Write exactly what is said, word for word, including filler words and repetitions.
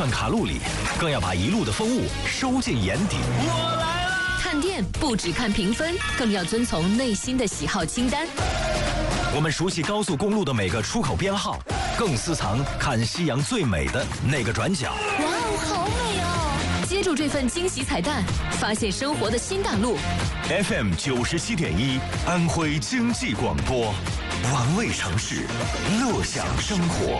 算卡路里，更要把一路的风物收进眼底。 我来啦！ 看店不只看评分，更要遵从内心的喜好清单。 我们熟悉高速公路的每个出口编号，更私藏看夕阳最美的那个转角。 哇哦，好美哦！接住这份惊喜彩蛋，发现生活的新大陆。 F M 九十七点一，安徽经济广播，玩味城市，乐享生活。